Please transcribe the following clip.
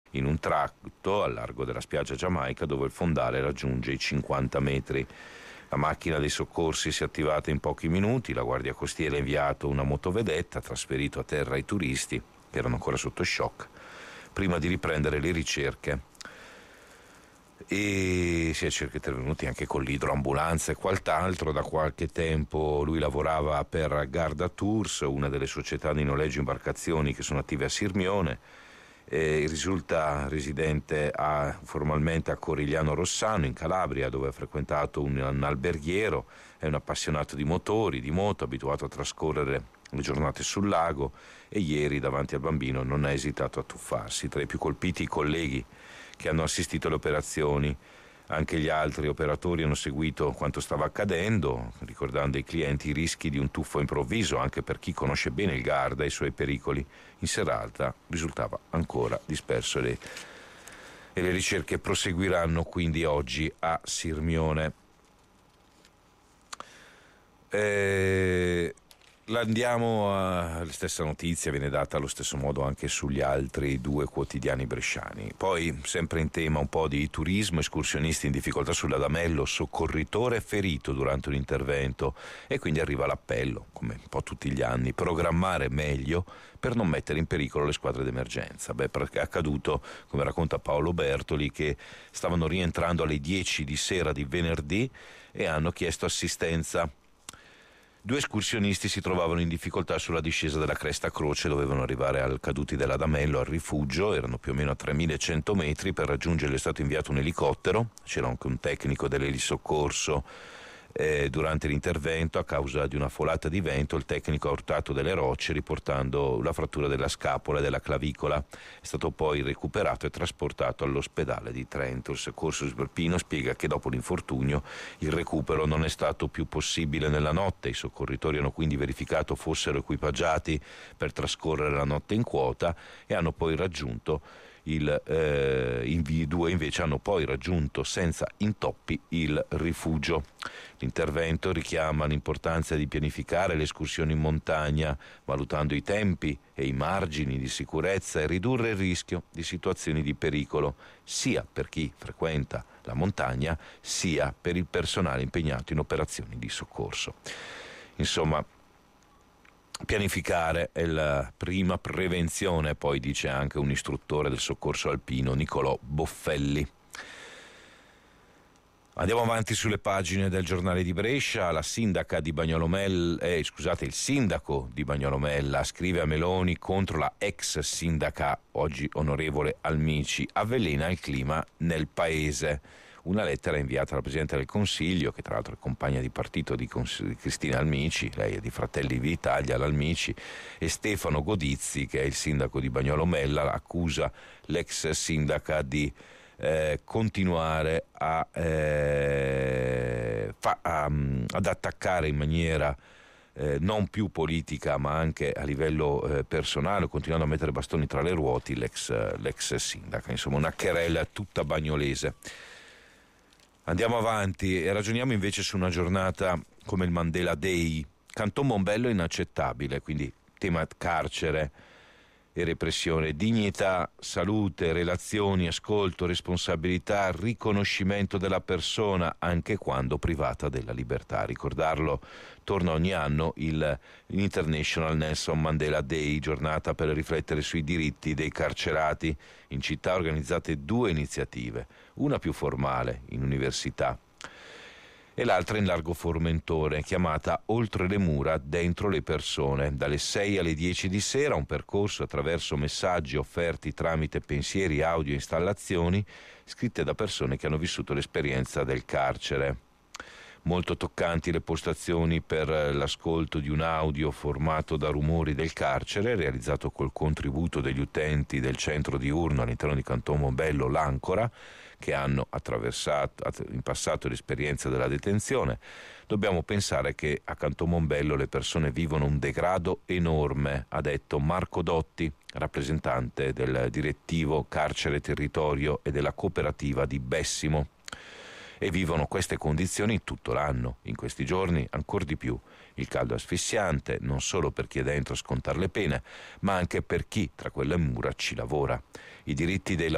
in un tratto al largo della spiaggia Giamaica dove il fondale raggiunge i 50 metri. La macchina dei soccorsi si è attivata in pochi minuti, la Guardia Costiera ha inviato una motovedetta, ha trasferito a terra i turisti che erano ancora sotto shock prima di riprendere le ricerche. E si è intervenuti anche con l'idroambulanza e quant'altro. Da qualche tempo lui lavorava per Garda Tours, una delle società di noleggio imbarcazioni che sono attive a Sirmione. Risulta residente formalmente a Corigliano Rossano in Calabria, dove ha frequentato un alberghiero. È un appassionato di motori, di moto, abituato a trascorrere le giornate sul lago, e ieri davanti al bambino non ha esitato a tuffarsi. Tra i più colpiti i colleghi che hanno assistito alle operazioni. Anche gli altri operatori hanno seguito quanto stava accadendo, ricordando ai clienti i rischi di un tuffo improvviso, anche per chi conosce bene il Garda e i suoi pericoli. In serata risultava ancora disperso e le ricerche proseguiranno quindi oggi a Sirmione. La stessa notizia viene data allo stesso modo anche sugli altri due quotidiani bresciani. Poi, sempre in tema un po' di turismo, escursionisti in difficoltà sull'Adamello, soccorritore ferito durante un intervento, e quindi arriva l'appello, come un po' tutti gli anni, programmare meglio per non mettere in pericolo le squadre d'emergenza. Perché è accaduto, come racconta Paolo Bertoli, che stavano rientrando alle 10 di sera di venerdì e hanno chiesto assistenza. Due escursionisti si trovavano in difficoltà sulla discesa della Cresta Croce, dovevano arrivare al Caduti dell'Adamello, al rifugio, erano più o meno a 3100 metri, per raggiungerli è stato inviato un elicottero, c'era anche un tecnico dell'elisoccorso. Durante l'intervento, a causa di una folata di vento, il tecnico ha urtato delle rocce riportando la frattura della scapola e della clavicola. È stato poi recuperato e trasportato all'ospedale di Trento. Il soccorso alpino spiega che dopo l'infortunio il recupero non è stato più possibile nella notte. I soccorritori hanno quindi verificato fossero equipaggiati per trascorrere la notte in quota e hanno poi raggiunto i due invece hanno poi raggiunto senza intoppi il rifugio. L'intervento richiama l'importanza di pianificare le escursioni in montagna, valutando i tempi e i margini di sicurezza, e ridurre il rischio di situazioni di pericolo, sia per chi frequenta la montagna, sia per il personale impegnato in operazioni di soccorso. Insomma, pianificare è la prima prevenzione, poi dice anche un istruttore del soccorso alpino, Nicolò Boffelli. Andiamo avanti sulle pagine del giornale di Brescia. Il sindaco di Bagnolomella scrive a Meloni contro la ex sindaca, oggi onorevole Almici, avvelena il clima nel paese. Una lettera inviata dal Presidente del Consiglio, che tra l'altro è compagna di partito di Cristina Almici, lei è di Fratelli d'Italia, l'Almici, e Stefano Godizzi, che è il sindaco di Bagnolomella, accusa l'ex sindaca di continuare ad attaccare in maniera non più politica ma anche a livello personale, continuando a mettere bastoni tra le ruote l'ex sindaca. Insomma, una querela tutta bagnolese. Andiamo avanti e ragioniamo invece su una giornata come il Mandela Day. Canton Mombello inaccettabile, quindi tema carcere e repressione, dignità, salute, relazioni, ascolto, responsabilità, riconoscimento della persona anche quando privata della libertà. A ricordarlo torna ogni anno l'International Nelson Mandela Day, giornata per riflettere sui diritti dei carcerati. In città organizzate due iniziative, una più formale in università e l'altra in largo Formentore, chiamata Oltre le mura, dentro le persone. Dalle 6 alle 10 di sera un percorso attraverso messaggi offerti tramite pensieri, audio e installazioni scritte da persone che hanno vissuto l'esperienza del carcere. Molto toccanti le postazioni per l'ascolto di un audio formato da rumori del carcere, realizzato col contributo degli utenti del centro diurno all'interno di Canton Mombello, l'Ancora, che hanno attraversato in passato l'esperienza della detenzione. Dobbiamo pensare che a Canton Mombello le persone vivono un degrado enorme, ha detto Marco Dotti, rappresentante del direttivo Carcere Territorio e della cooperativa di Bessimo. E vivono queste condizioni tutto l'anno, in questi giorni ancor di più. Il caldo asfissiante, non solo per chi è dentro a scontare le pene, ma anche per chi tra quelle mura ci lavora. I diritti dei